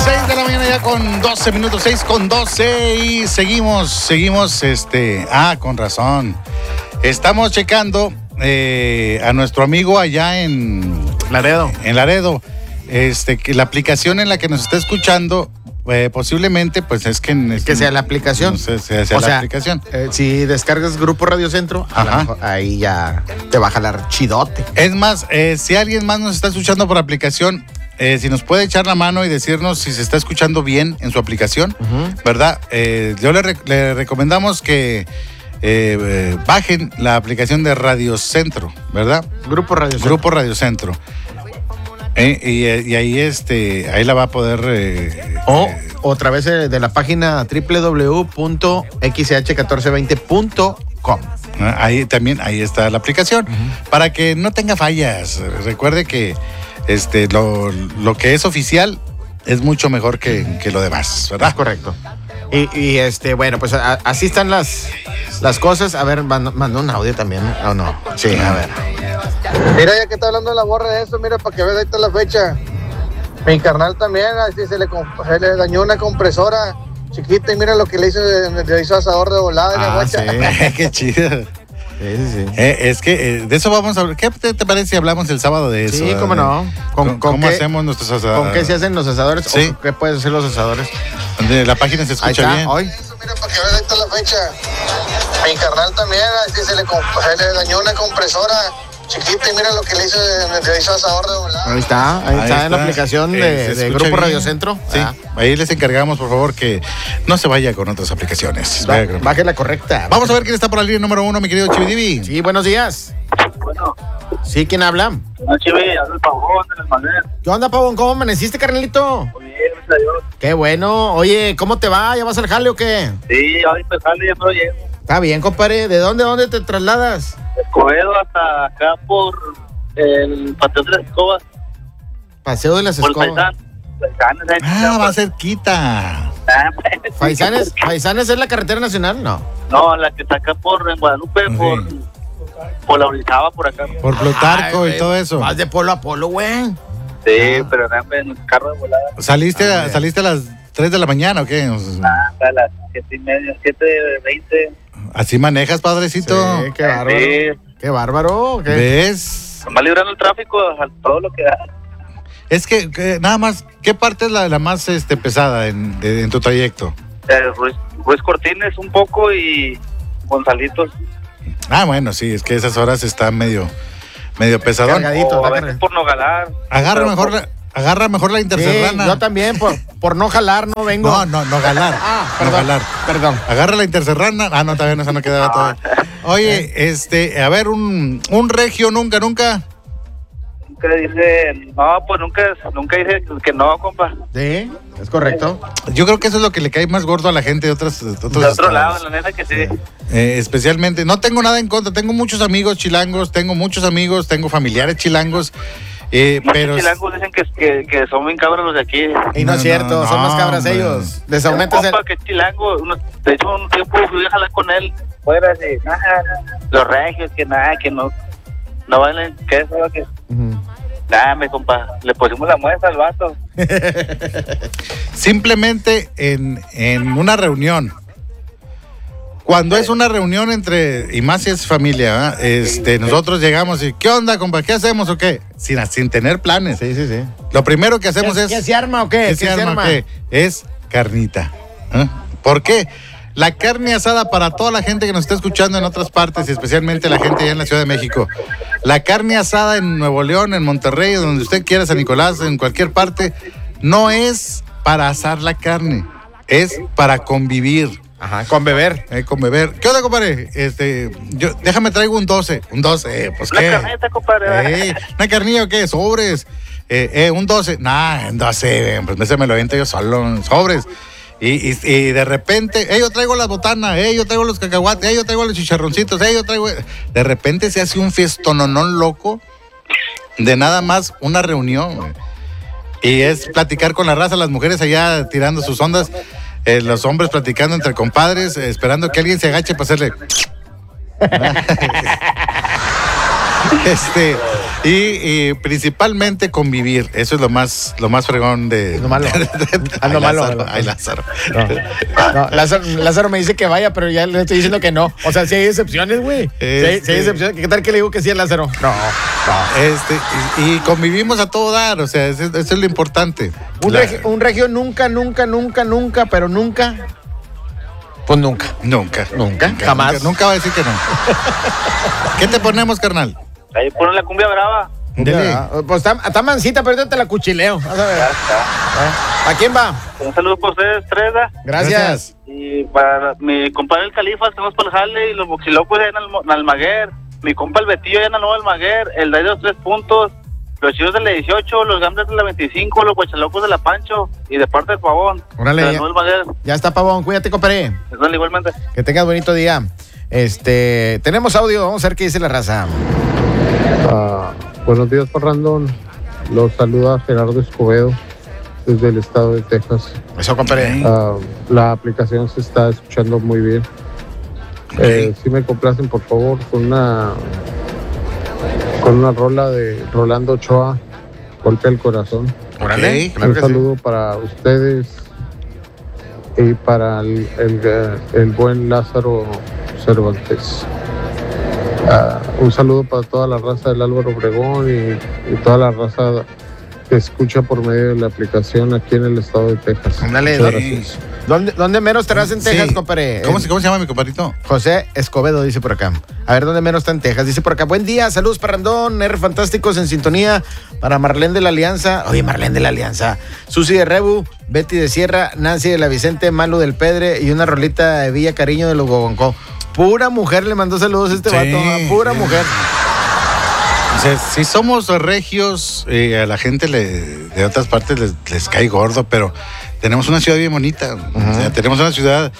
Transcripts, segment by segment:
6 de la mañana ya con 12 minutos, 6 con 12 y seguimos, con razón. Estamos checando a nuestro amigo allá en Laredo. Que la aplicación en la que nos está escuchando, posiblemente, pues es que... Que sea la aplicación. No sé, sea la aplicación. Si descargas Grupo Radio Centro, ahí ya te va a jalar chidote. Es más, si alguien más nos está escuchando por aplicación, si nos puede echar la mano y decirnos si se está escuchando bien en su aplicación, ¿verdad? Yo le recomendamos que bajen la aplicación de Radio Centro, ¿verdad? Grupo Radio Centro. Y ahí ahí la va a poder... o a través de la página www.xh1420.com. Ahí está la aplicación, para que no tenga fallas. Recuerde que lo que es oficial es mucho mejor que lo demás, ¿verdad? Es correcto. Y bueno, pues así están las cosas. A ver, mandó un audio también, ¿o no? Sí, a ver. Mira, ya que está hablando de la borra de eso, mira, para que veas, ahí está la fecha. Mi carnal también, así se le dañó una compresora chiquita y mira lo que le hizo asador de volada en la guacha. Sí. Qué chido. Sí. Es que de eso vamos a hablar. ¿Qué te parece si hablamos el sábado de eso? Sí, cómo no. ¿Cómo hacemos nuestros asadores? ¿Con qué se hacen los asadores? Sí. ¿O qué pueden hacer los asadores? La página se escucha bien. Hoy. Mira, para que veas, ahí está la fecha. Mi carnal también, así se le dañó una compresora chiquita y mira lo que le hizo asador de volada. Ahí está en la aplicación de Grupo bien. Radio Centro. Sí, ahí les encargamos, por favor, que no se vaya con otras aplicaciones. Baje la correcta. Vamos a ver quién está por la línea número 1, mi querido Chividivi. Sí, buenos días. Bueno. Sí, ¿quién habla? Chivi, habla el Pavón de las Maneras. ¿Qué onda, Pavón? ¿Cómo amaneciste, carnalito? Muy bien, gracias a Dios. Qué bueno. Oye, ¿cómo te va? ¿Ya vas al jale o qué? Sí, ahorita sale, ya no llego. Está bien, compadre. ¿De dónde te trasladas? Escobedo hasta acá por el Paseo de las Escobas. Paseo de las Escobas. Va cerquita. ¿Faisanes es la carretera nacional? No. No, la que está acá en Guadalupe, por la Orizaba, por acá. Por Plutarco y todo eso. Vas de polo a polo, güey. Sí, pero en el carro de volada. ¿Saliste a las 3 de la mañana o qué? A las 7:30, 7:20. ¿Así manejas, padrecito? Sí, qué bárbaro. Sí. Qué bárbaro. ¿Qué? ¿Ves? Nomás librando el tráfico, todo lo que da. Es que nada más, ¿qué parte es la más pesada en tu trayecto? Ruiz Cortines un poco y Gonzalitos. Bueno, sí, es que esas horas está medio pesadón. Cargadito. A veces por no galar. Agarra mejor la interserrana. Sí, yo también, por no jalar, no vengo. No galar. Perdón. Agarra la interserrana. No, todavía no quedaba todo. Oye, a ver, un regio nunca. Nunca dice, no, pues nunca dice que no, compa. Sí, es correcto. Yo creo que eso es lo que le cae más gordo a la gente de otros de otro lado, la neta que sí. Especialmente, no tengo nada en contra, tengo muchos amigos chilangos, tengo familiares chilangos. Pero chilangos dicen que son bien cabros los de aquí. Y no es cierto, son más cabras ellos. Les aumentas el... que es chilango. De hecho, un tiempo fui a jalar con él. Fuera así, los regios, que no valen, ¿qué es eso? Que... me compa, le pusimos la muestra al vato. Simplemente en una reunión. Cuando es una reunión y más si es familia, nosotros llegamos y ¿qué onda, compa? ¿Qué hacemos o qué? Sin tener planes. Sí. Lo primero que hacemos es... ¿Qué se arma o qué? ¿Qué se arma o qué? Es carnita. ¿Por qué? La carne asada para toda la gente que nos está escuchando en otras partes, y especialmente la gente allá en la Ciudad de México. La carne asada en Nuevo León, en Monterrey, donde usted quiera, San Nicolás, en cualquier parte, no es para asar la carne, es para convivir. Con beber. Con beber. ¿Qué onda, compadre? Déjame traigo un 12. Un 12, pues ¿qué? Una carneta, compadre. ¿Una carnilla o qué? Sobres. Un 12. Un 12, pues ese me lo aviento yo solo. Sobres. Y de repente, yo traigo las botanas, yo traigo los cacahuates, yo traigo los chicharroncitos, yo traigo... De repente se hace un fiestononón loco de nada más una reunión, güey. Y es platicar con la raza, las mujeres allá tirando sus ondas, los hombres platicando entre compadres, esperando que alguien se agache para hacerle... Y principalmente convivir. Eso es lo más fregón de. Lo malo. Ay, Lo malo. Lázaro, ay, Lázaro. No, Lázaro me dice que vaya, pero ya le estoy diciendo que no. O sea, si hay excepciones, güey. Si hay excepciones. ¿Qué tal que le digo que sí a Lázaro? No. Y convivimos a todo dar, o sea, eso es lo importante. Un regio nunca, pero nunca. Pues nunca. Nunca, jamás. Nunca va a decir que no. ¿Qué te ponemos, carnal? Ahí ponen la cumbia brava. Dele. Pues está mansita, pero ahorita te la cuchileo. Vas a ver. Ya está. ¿A quién va? Un saludo por ustedes tres, ¿da? Gracias. Y para mi compadre el Califa, estamos por el jale, y los boxilocos allá en Almaguer. Mi compa el Betillo allá en el Nuevo Almaguer. El de los 3 puntos. Los chivos de la 18, los gambles de la 25, los guachalocos de la Pancho. Y de parte del Pavón. Órale, de Nuevo Almaguer. Ya está, Pavón. Cuídate, compadre. Dale, igualmente. Que tengas bonito día. Tenemos audio. Vamos a ver qué dice la raza. Buenos días, Parrandón. Los saluda Gerardo Escobedo desde el estado de Texas. Eso, compadre. La aplicación se está escuchando muy bien. Si me complacen, por favor, con una rola de Rolando Ochoa, Golpe al Corazón. Órale. Ok. Un saludo para ustedes y para el buen Lázaro Cervantes. Un saludo para toda la raza del Álvaro Obregón y toda la raza que escucha por medio de la aplicación aquí en el estado de Texas. Ándale. Muchas gracias. ¿Dónde menos estarás en Texas, compadre? ¿Cómo se llama mi compadrito? José Escobedo dice por acá. A ver, ¿dónde menos está en Texas? Dice por acá, buen día, saludos Parrandón, Fantásticos en sintonía para Marlene de la Alianza. Oye, Marlene de la Alianza. Susi de Rebu, Betty de Sierra, Nancy de la Vicente, Malu del Pedre y una rolita de Villa Cariño de los Gogoncó. Pura mujer le mandó saludos a este vato, pura mujer. O sea, si somos regios, a la gente de otras partes les cae gordo, pero tenemos una ciudad bien bonita. O sea, tenemos una ciudad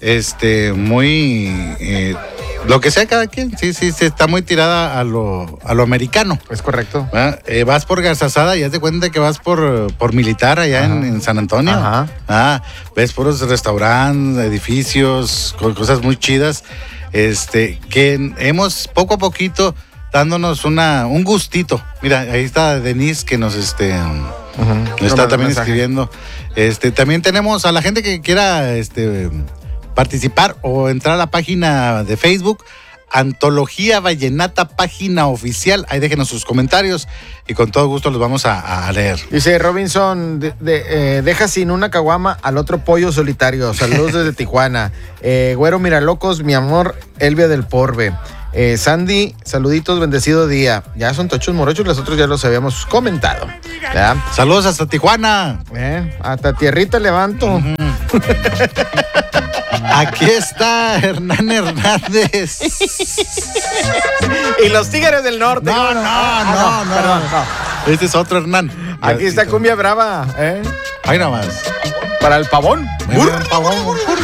muy... lo que sea cada quien, sí, está muy tirada a lo americano. Es correcto. Vas por Garzazada y haz de cuenta que vas por Militar allá en San Antonio. Ajá. Ves puros restaurantes, edificios, cosas muy chidas, que hemos poco a poquito dándonos un gustito. Mira, ahí está Denise que nos está también escribiendo. También tenemos a la gente que quiera participar o entrar a la página de Facebook, Antología Vallenata, página oficial. Ahí déjenos sus comentarios y con todo gusto los vamos a leer. Dice Robinson, deja sin una caguama al otro pollo solitario. Saludos desde Tijuana. Güero Miralocos, mi amor, Elvia del Porve. Sandy, saluditos, bendecido día. Ya son tochos morochos, los otros ya los habíamos comentado. ¿Ya? Saludos hasta Tijuana. Hasta tierrita levanto. Aquí está Hernán Hernández. Y los Tigres del Norte. No. Perdón, no. Este es otro Hernán. Aquí está Cumbia Brava. Ahí nada más. Para el Pavón. Muy bien, Pavón.